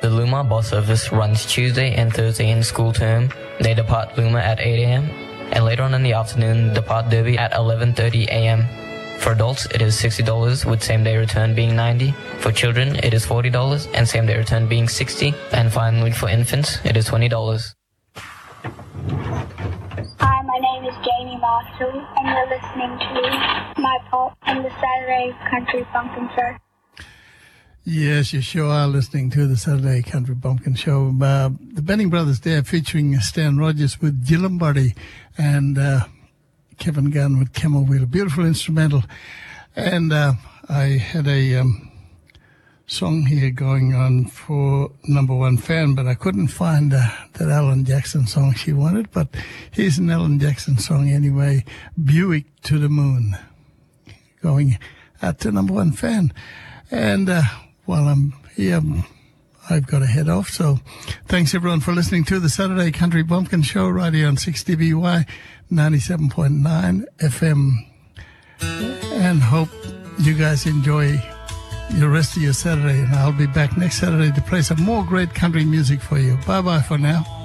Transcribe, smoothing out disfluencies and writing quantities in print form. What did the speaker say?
The Luma bus service runs Tuesday and Thursday in school term. They depart Luma at 8 a.m. and later on in the afternoon depart Derby at 11:30 a.m. For adults, it is $60 with same-day return being $90. For children, it is $40 and same-day return being $60. And finally, for infants, it is $20. Hi, my name is Jamie Marshall, and you're listening to My Pop and the Saturday Country Bumpkin Show. Yes, you sure are listening to the Saturday Country Bumpkin Show. The Benning Brothers there featuring Stan Rogers with Gillimbuddy and Kevin Gunn with Camel Wheel. Beautiful instrumental. And I had a song here going on for Number One Fan, but I couldn't find that Alan Jackson song she wanted. But here's an Alan Jackson song anyway, Buick to the Moon, going out to Number One Fan. And while I'm here, I've got to head off. So thanks everyone for listening to the Saturday Country Bumpkin Show right here on 6DBY 97.9 FM. And hope you guys enjoy the rest of your Saturday. And I'll be back next Saturday to play some more great country music for you. Bye-bye for now.